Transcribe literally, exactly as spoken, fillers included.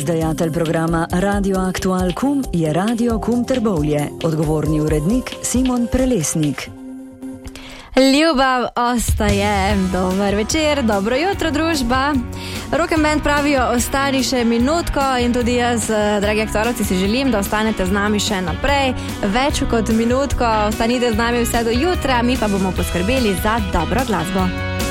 Izdajatelj programa Radio Aktual Kum je Radio Kum Trbovlje. Odgovorni urednik Simon Prelesnik. Ljubav ostaje. Dober večer, dobro jutro, družba. Rock and Band pravijo, ostani še minutko in tudi jaz, dragi aktorovci, si želim, da ostanete z nami še naprej. Več kot minutko, ostanite z nami vse do jutra, mi pa bomo poskrbeli za dobro glasbo.